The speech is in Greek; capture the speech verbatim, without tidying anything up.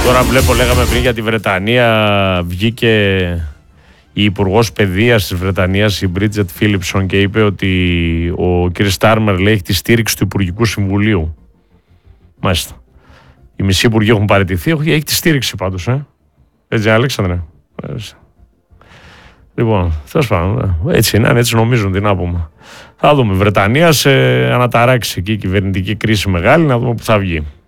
Τώρα βλέπω, λέγαμε πριν για τη Βρετανία, βγήκε η Υπουργός Παιδείας της Βρετανίας, η Μπρίτζετ Φίλιψον, και είπε ότι ο κ. Στάρμερ, λέει, έχει τη στήριξη του Υπουργικού Συμβουλίου. Μάλιστα. Οι μισοί υπουργοί έχουν παραιτηθεί, έχει τη στήριξη πάντως. Ε. Έτσι, Αλέξανδρε. Λοιπόν, τέλος πάντων, έτσι είναι, έτσι νομίζουν, τι να πούμε. Θα δούμε. Βρετανία σε αναταράξει εκεί, κυβερνητική κρίση μεγάλη, να δούμε που θα βγει.